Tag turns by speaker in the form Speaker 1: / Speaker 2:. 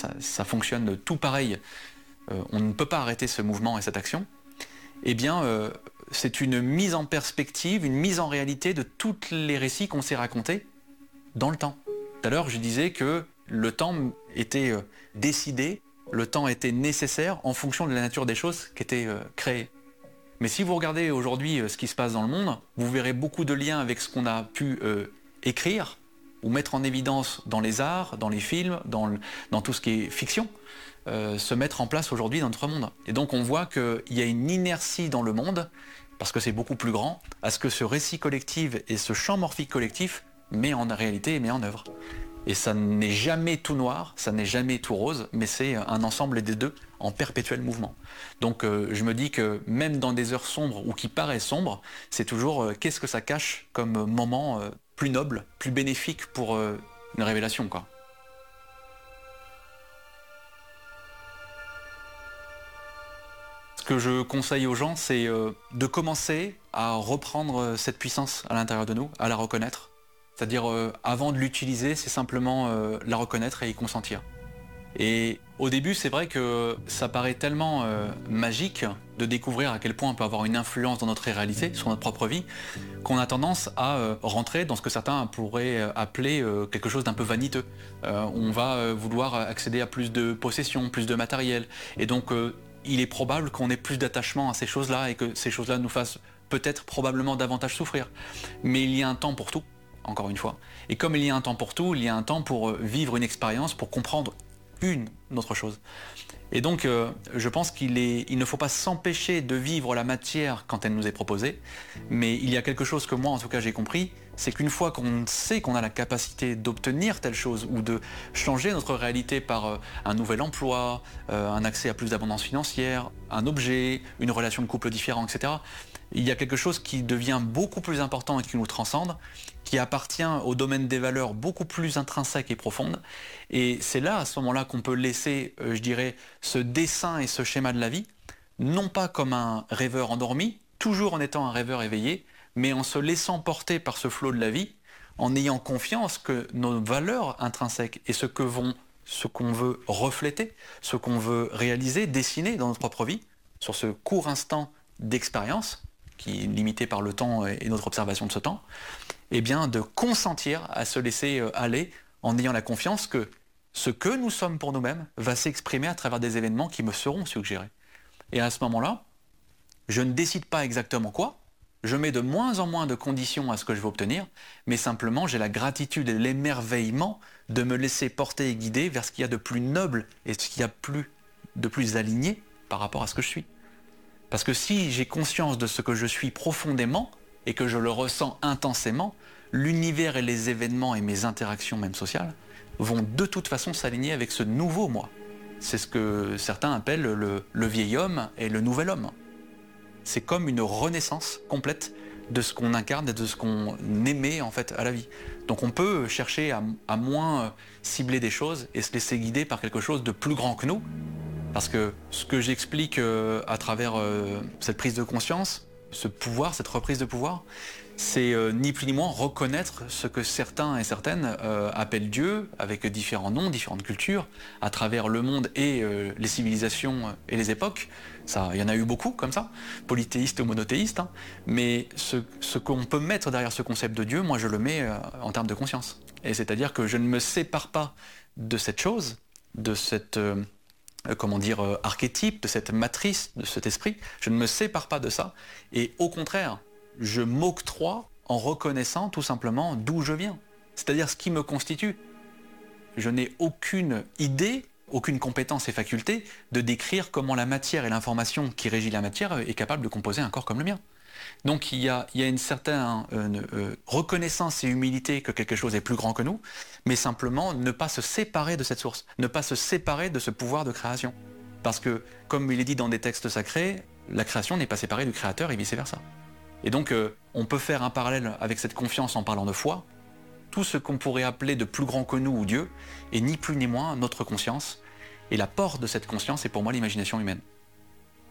Speaker 1: ça fonctionne tout pareil, on ne peut pas arrêter ce mouvement et cette action, eh bien, c'est une mise en perspective, une mise en réalité de tous les récits qu'on s'est racontés dans le temps. Tout à l'heure, je disais que le temps était décidé, le temps était nécessaire en fonction de la nature des choses qui étaient créées. Mais si vous regardez aujourd'hui ce qui se passe dans le monde, vous verrez beaucoup de liens avec ce qu'on a pu écrire ou mettre en évidence dans les arts, dans les films, dans tout ce qui est fiction, se mettre en place aujourd'hui dans notre monde. Et donc on voit qu'il y a une inertie dans le monde, parce que c'est beaucoup plus grand, à ce que ce récit collectif et ce champ morphique collectif met en réalité et met en œuvre. Et ça n'est jamais tout noir, ça n'est jamais tout rose, mais c'est un ensemble des deux en perpétuel mouvement. Donc je me dis que même dans des heures sombres ou qui paraissent sombres, c'est toujours qu'est-ce que ça cache comme moment plus noble, plus bénéfique pour une révélation, quoi. Ce que je conseille aux gens, c'est de commencer à reprendre cette puissance à l'intérieur de nous, à la reconnaître. C'est-à-dire, avant de l'utiliser, c'est simplement la reconnaître et y consentir. Et au début, c'est vrai que ça paraît tellement magique de découvrir à quel point on peut avoir une influence dans notre réalité, sur notre propre vie, qu'on a tendance à rentrer dans ce que certains pourraient appeler quelque chose d'un peu vaniteux. On va vouloir accéder à plus de possessions, plus de matériel. Et donc, il est probable qu'on ait plus d'attachement à ces choses-là et que ces choses-là nous fassent peut-être probablement davantage souffrir. Mais il y a un temps pour tout, encore une fois. Et comme il y a un temps pour tout, il y a un temps pour vivre une expérience, pour comprendre une autre chose. Et donc, je pense qu'il ne faut pas s'empêcher de vivre la matière quand elle nous est proposée, mais il y a quelque chose que moi, en tout cas, j'ai compris, c'est qu'une fois qu'on sait qu'on a la capacité d'obtenir telle chose ou de changer notre réalité par un nouvel emploi, un accès à plus d'abondance financière, un objet, une relation de couple différente, etc., il y a quelque chose qui devient beaucoup plus important et qui nous transcende, qui appartient au domaine des valeurs beaucoup plus intrinsèques et profondes. Et c'est là, à ce moment-là, qu'on peut laisser, je dirais, ce dessin et ce schéma de la vie, non pas comme un rêveur endormi, toujours en étant un rêveur éveillé, mais en se laissant porter par ce flot de la vie, en ayant confiance que nos valeurs intrinsèques et ce qu'on veut refléter, ce qu'on veut réaliser, dessiner dans notre propre vie, sur ce court instant d'expérience, qui est limité par le temps et notre observation de ce temps, eh bien de consentir à se laisser aller en ayant la confiance que ce que nous sommes pour nous-mêmes va s'exprimer à travers des événements qui me seront suggérés. Et à ce moment-là, je ne décide pas exactement quoi, je mets de moins en moins de conditions à ce que je veux obtenir, mais simplement j'ai la gratitude et l'émerveillement de me laisser porter et guider vers ce qu'il y a de plus noble et ce qu'il y a de plus aligné par rapport à ce que je suis. Parce que si j'ai conscience de ce que je suis profondément et que je le ressens intensément, l'univers et les événements et mes interactions même sociales vont de toute façon s'aligner avec ce nouveau moi. C'est ce que certains appellent le vieil homme et le nouvel homme. C'est comme une renaissance complète de ce qu'on incarne et de ce qu'on aimait en fait à la vie. Donc on peut chercher à moins cibler des choses et se laisser guider par quelque chose de plus grand que nous. Parce que ce que j'explique à travers cette prise de conscience, ce pouvoir, cette reprise de pouvoir, c'est ni plus ni moins reconnaître ce que certains et certaines appellent Dieu, avec différents noms, différentes cultures, à travers le monde et les civilisations et les époques. Ça, il y en a eu beaucoup comme ça, polythéistes ou monothéistes, hein. Mais ce qu'on peut mettre derrière ce concept de Dieu, moi je le mets en termes de conscience. Et c'est-à-dire que je ne me sépare pas de cette chose, de cette... archétype, de cette matrice, de cet esprit. Je ne me sépare pas de ça. Et au contraire, je m'octroie en reconnaissant tout simplement d'où je viens. C'est-à-dire ce qui me constitue. Je n'ai aucune idée, aucune compétence et faculté de décrire comment la matière et l'information qui régit la matière est capable de composer un corps comme le mien. Donc il y a une certaine reconnaissance et humilité que quelque chose est plus grand que nous, mais simplement ne pas se séparer de cette source, ne pas se séparer de ce pouvoir de création. Parce que, comme il est dit dans des textes sacrés, la création n'est pas séparée du créateur et vice-versa. Et donc on peut faire un parallèle avec cette confiance en parlant de foi. Tout ce qu'on pourrait appeler de plus grand que nous ou Dieu est ni plus ni moins notre conscience. Et la porte de cette conscience est pour moi l'imagination humaine.